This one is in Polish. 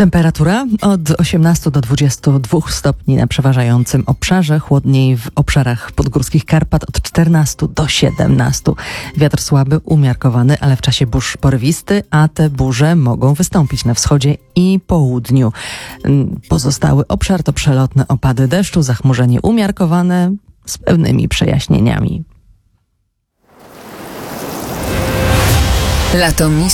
Temperatura od 18 do 22 stopni na przeważającym obszarze, chłodniej w obszarach podgórskich Karpat od 14 do 17. Wiatr słaby, umiarkowany, ale w czasie burz porywisty, a te burze mogą wystąpić na wschodzie i południu. Pozostały obszar to przelotne opady deszczu, zachmurzenie umiarkowane z pewnymi przejaśnieniami. Lato